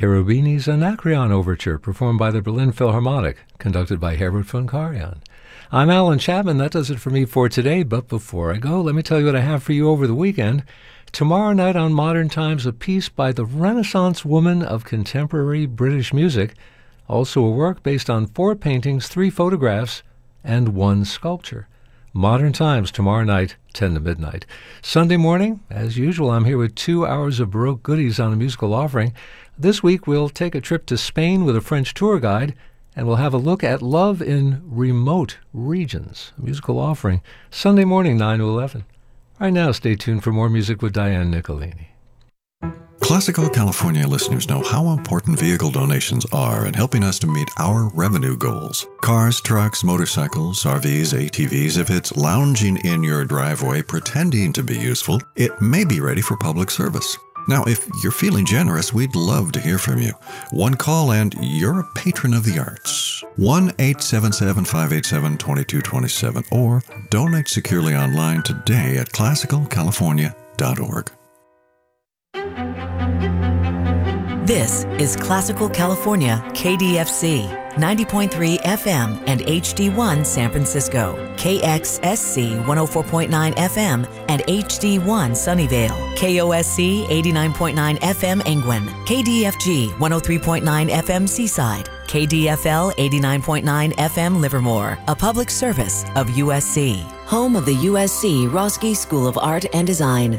Cherubini's Anacreon Overture, performed by the Berlin Philharmonic, conducted by Herbert von Karajan. I'm Alan Chapman. That does it for me for today, but before I go, let me tell you what I have for you over the weekend. Tomorrow night on Modern Times, a piece by the Renaissance woman of contemporary British music, also a work based on 4 paintings, 3 photographs, and 1 sculpture. Modern Times tomorrow night, 10 to midnight. Sunday morning, as usual, I'm here with 2 hours of Baroque goodies on a musical offering. This week, we'll take a trip to Spain with a French tour guide, and we'll have a look at love in remote regions. A musical offering, Sunday morning, 9 to 11. Right now, stay tuned for more music with Diane Nicolini. Classical California listeners know how important vehicle donations are in helping us to meet our revenue goals. Cars, trucks, motorcycles, RVs, ATVs, if it's lounging in your driveway pretending to be useful, it may be ready for public service. Now, if you're feeling generous, we'd love to hear from you. One call and you're a patron of the arts. 1-877-587-2227 or donate securely online today at classicalcalifornia.org. This is Classical California, KDFC, 90.3 FM and HD1 San Francisco, KXSC 104.9 FM and HD1 Sunnyvale, KOSC 89.9 FM Angwin, KDFG 103.9 FM Seaside, KDFL 89.9 FM Livermore, a public service of USC, home of the USC Roski School of Art and Design.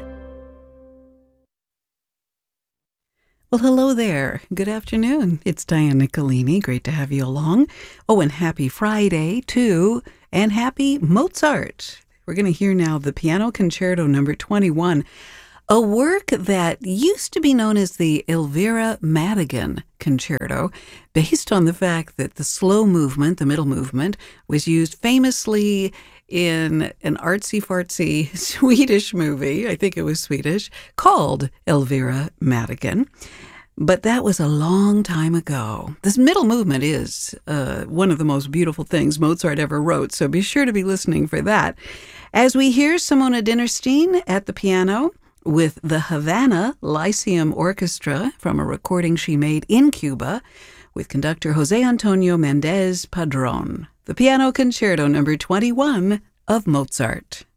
Well, hello there. Good afternoon. It's Diane Nicolini. Great to have you along. Oh, and happy Friday, too. And happy Mozart. We're going to hear now the Piano Concerto number 21, a work that used to be known as the Elvira Madigan Concerto, based on the fact that the slow movement, the middle movement, was used famously in an artsy-fartsy Swedish movie, I think it was Swedish, called Elvira Madigan. But that was a long time ago. This middle movement is one of the most beautiful things Mozart ever wrote, so be sure to be listening for that. As we hear Simona Dinnerstein at the piano with the Havana Lyceum Orchestra from a recording she made in Cuba with conductor Jose Antonio Mendez Padron. The Piano Concerto number 21 of Mozart.